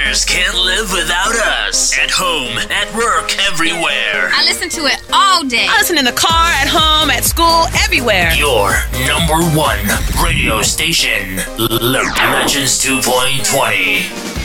listeners can't live without us. At home, at work, everywhere. I listen to it all day. I listen in the car, at home, at school, everywhere. Your number one radio station, Legends 2.20.